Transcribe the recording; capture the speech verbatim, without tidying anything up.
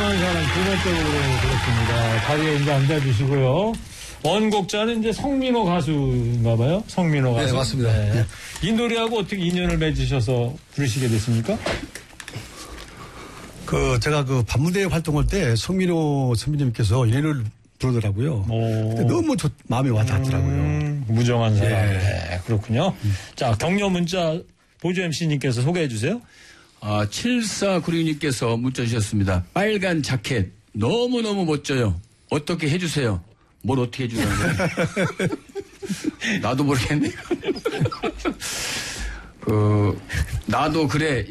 무정한 사람 두 번째 노래 들었습니다. 자리에 이제 앉아주시고요. 원곡자는 이제 성민호 가수인가 봐요. 성민호 가수. 네, 맞습니다. 네. 네. 이 노래하고 어떻게 인연을 맺으셔서 부르시게 됐습니까? 그 제가 그 반무대 활동할 때 성민호 선배님께서 이 노래를 부르더라고요. 근데 너무 좋, 마음에 와닿더라고요. 음, 무정한 사람. 예. 네, 그렇군요. 음. 자, 격려 문자 보조 엠씨님께서 소개해 주세요. 아, 칠사구육님께서 문자 주셨습니다. 빨간 자켓 너무너무 멋져요. 어떻게 해주세요. 뭘 어떻게 해주라는 거예요? 나도 모르겠네요. 그 나도 그래.